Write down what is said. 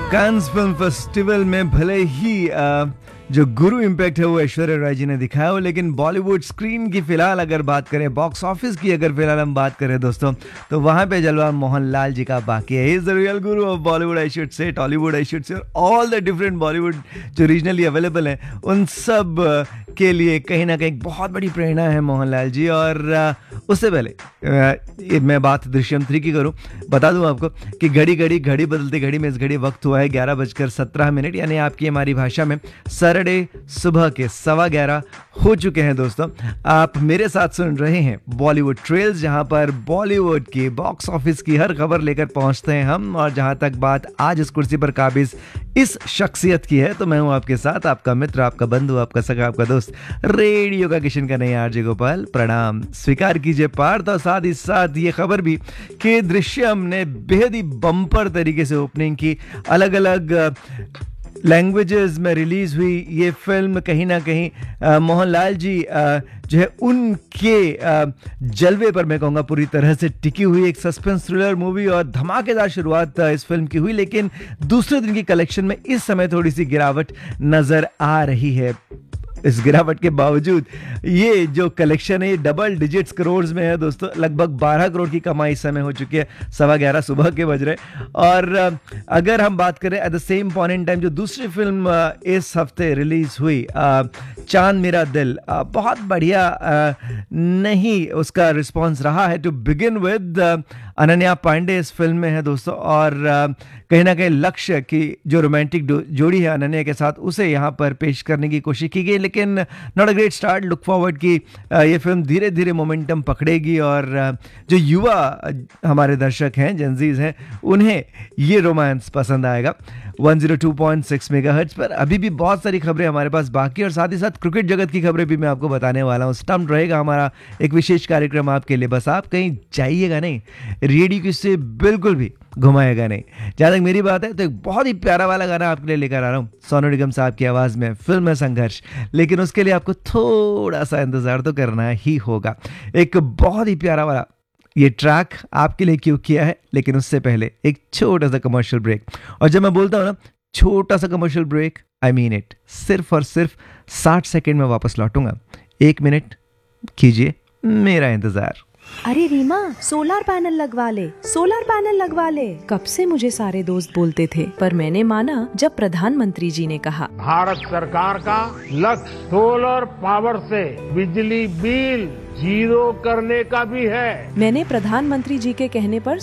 Cannes film festival में भले ही जो गुरु इम्पैक्ट है वो ऐश्वर्या राय जी ने दिखाया हो, लेकिन बॉलीवुड स्क्रीन की फिलहाल अगर बात करें, बॉक्स ऑफिस की अगर फिलहाल हम बात करें दोस्तों, तो वहां पे जलवा मोहनलाल जी का बाकी है। Is the real Guru of Bollywood I should say, Tollywood I should say, और ऑल द डिफरेंट बॉलीवुड जो रीजनली अवेलेबल हैं उन सब के लिए कहीं ना कहीं बहुत बड़ी प्रेरणा है मोहनलाल जी। और उससे पहले मैं बात दृश्यम 3 की करूं, बता दूं आपको कि घड़ी बदलती घड़ी में इस घड़ी वक्त हुआ है 11:17, यानी आपकी हमारी भाषा में सैटरडे सुबह के 11:15 हो चुके हैं। दोस्तों, आप मेरे साथ सुन रहे हैं बॉलीवुड ट्रेल्स, जहां पर बॉलीवुड की बॉक्स ऑफिस की हर खबर लेकर पहुंचते हैं हम। और जहां तक बात आज इस कुर्सी पर काबिज इस शख्सियत की है, तो मैं हूं आपके साथ, आपका मित्र, आपका बंधु, आपका सगा, आपका दोस्त, रेडियो का किशन का नहीं आरजे गोपाल। प्रणाम स्वीकार कीजिए पार्थ, और साथ ही साथ ये खबर भी कि दृश्यम ने बेहद ही बम्पर तरीके से ओपनिंग की। अलग अलग लैंग्वेजेस में रिलीज हुई ये फिल्म कहीं ना कहीं मोहनलाल जी जो है उनके जलवे पर मैं कहूँगा पूरी तरह से टिकी हुई एक सस्पेंस थ्रिलर मूवी, और धमाकेदार शुरुआत इस फिल्म की हुई। लेकिन दूसरे दिन की कलेक्शन में इस समय थोड़ी सी गिरावट नजर आ रही है। इस गिरावट के बावजूद ये जो कलेक्शन है ये डबल डिजिट्स करोड़ में है दोस्तों। लगभग 12 करोड़ की कमाई इस समय हो चुकी है, 11:15 सुबह के बज रहे। और अगर हम बात करें at the same point in time जो दूसरी फिल्म इस हफ्ते रिलीज हुई, चांद मेरा दिल, बहुत बढ़िया नहीं उसका रिस्पॉन्स रहा है। To begin with Ananya Pandey इस फिल्म में है दोस्तों, और कहीं ना कहीं लक्ष्य की जो रोमांटिक जोड़ी है अनन्या के साथ, उसे यहाँ पर पेश करने की कोशिश की गई, लेकिन not a great start. Look forward कि ये फिल्म धीरे धीरे मोमेंटम पकड़ेगी, और जो युवा हमारे दर्शक हैं, जेनजीज हैं, उन्हें ये रोमांस पसंद आएगा। 102.6 मेगाहर्ट्ज पर अभी भी बहुत सारी खबरें हमारे पास बाकी, और साथ ही साथ क्रिकेट जगत की खबरें भी मैं आपको बताने वाला हूँ। स्टम्प्ड रहेगा हमारा एक विशेष कार्यक्रम आपके लिए, बस आप कहीं जाइएगा नहीं, रेडियो की से बिल्कुल भी घुमाएगा नहीं। जहां तक मेरी बात है तो एक बहुत ही प्यारा वाला गाना आपके लिए लेकर आ रहा हूँ, सोनू निगम साहब की आवाज में, फिल्म है संघर्ष। लेकिन उसके लिए आपको थोड़ा सा इंतजार तो करना ही होगा। एक बहुत ही प्यारा वाला ये ट्रैक आपके लिए क्यों किया है, लेकिन उससे पहले एक छोटा सा कमर्शियल ब्रेक। और जब मैं बोलता हूं ना छोटा सा commercial break, I mean it. सिर्फ और सिर्फ 60 सेकेंड में वापस लौटूंगा। 1 मिनट कीजिए मेरा इंतजार। अरे रीमा, सोलर पैनल लगवा ले, सोलर पैनल लगवा ले। कब से मुझे सारे दोस्त बोलते थे, पर मैंने माना जब प्रधानमंत्री जी ने कहा। भारत सरकार का लक्ष्य सोलर पावर से बिजली बिल 0 करने का भी है। मैंने प्रधानमंत्री जी के कहने पर